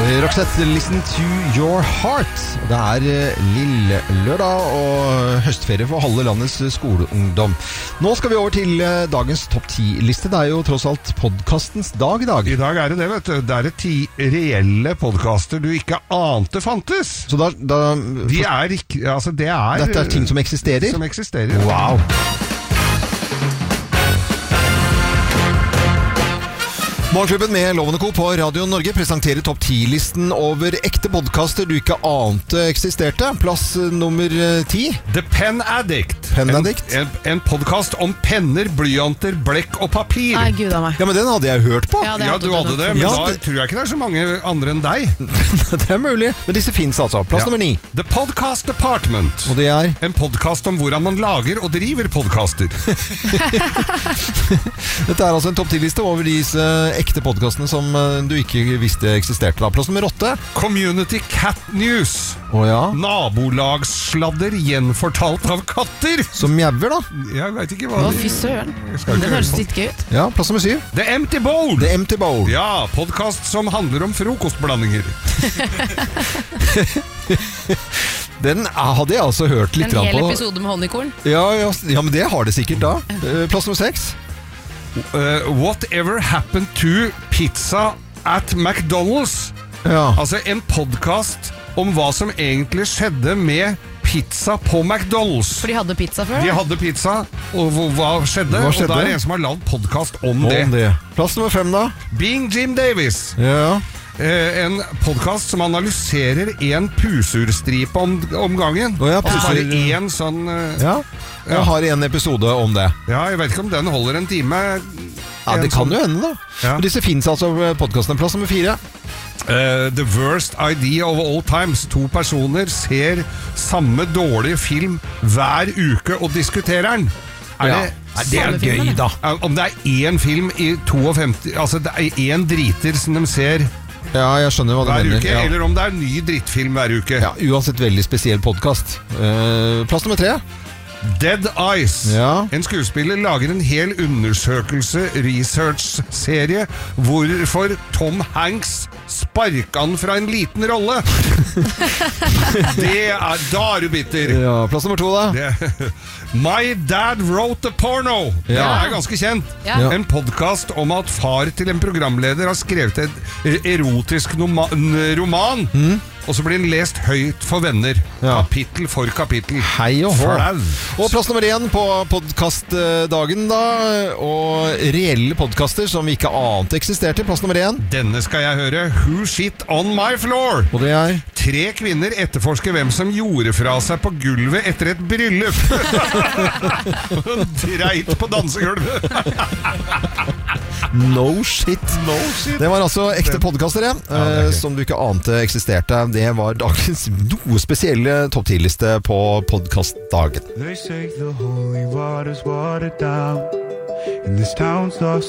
Roxette, listen to your heart. Det lille lørdag og høstferie for halve landets skoleungdom. Nå skal vi over til dagens topp 10-liste. Det jo tross alt podcastens dag I dag. I dag det, vet du. Det 10 reelle podcaster du ikke ante fantes. Så de ikke, altså dette ting som eksisterer? Som eksisterer. Wow. Morgenklubben med Lovende Co. på Radio Norge presenterer topp 10-listen over ekte podcaster du ikke ante eksisterte. Plass nummer 10. The Pen Addict. Pen Addict? En podcast om penner, blyanter, blekk og papir. Nei, Gud av meg. Ja, men den hadde jeg hørt på. Ja, du hadde det, men ja, da tror jeg ikke det så mange andre enn deg. Det mulig. Men disse finnes altså. Plass nummer 9. The Podcast Department. Og det en podcast om hvordan man lager og driver podcaster. Dette altså en topp 10-liste over disse ekte podcastene som du ikke visste eksisterte. Da. Plass nummer 8. Community Cat News. Ja. Nabolagssladder gjenfortalt av katter. Som mjauer da. Jeg vet ikke hva fy søren. Det høres litt gøy ut. Ja, plass nummer 7. The Empty Bowl. The Empty Bowl. Ja, podcast som handler om frokostblandinger. Den hadde jeg altså hørt litt på. En hel episode med honeykorn. Ja, men det har det sikkert da. Plass nummer 6. Whatever happened to pizza at McDonald's? Ja. Altså en podcast om hva som egentlig skjedde med pizza på McDonald's. For de hadde pizza før? De hadde pizza, og hva skjedde? Og da det en som har laget podcast om det. Plass nummer 5 da. Being Jim Davis. Ja. En podcast som analyserer en pusurstripe om gangen. Ja, bare en sånn... Ja, jeg har en episode om det. Ja, jeg vet ikke om den holder en time. Ja, det kan jo hende da. Ja. Men disse finnes altså podcastene. Plass nummer 4. The Worst Idea of All Times. 2 personer ser samme dårlige film hver uke og diskuterer den. Det gøy da. Om det én film I 52, altså det én driter som de ser ja, jeg skjønner hva du hver mener uke, ja. Eller om det ny drittfilm hver uke. Ja, uansett veldig spesiell podcast. Plass nummer 3. Dead Eyes. Ja. En skuespiller lager en hel research-serie hvorfor Tom Hanks sparket han fra en liten rolle. Da du bitter. Ja, plass nummer 2 da. My Dad Wrote a Porno. Ja. Det ganske kjent. Ja. En podcast om at far til en programleder har skrevet en erotisk roman. Og så blir den lest høyt for venner. Ja. Kapittel for kapittel. Hei og hå. Flau. Og plass nummer 1 på podcastdagen da. Og reelle podcaster som vi ikke ante eksisterte. Plass nummer 1. Denne skal jeg høre. Who Shit on My Floor? Og det 3 kvinner etterforsker hvem som gjorde fra seg på gulvet etter et bryllup. Dreit på dansegulvet. No shit. Det var altså ekte podcaster som du ikke ante eksisterte. Det var dagens noe spesielle topp 10-liste på podcastdagen. They say the holy water's watered down, and this town's lost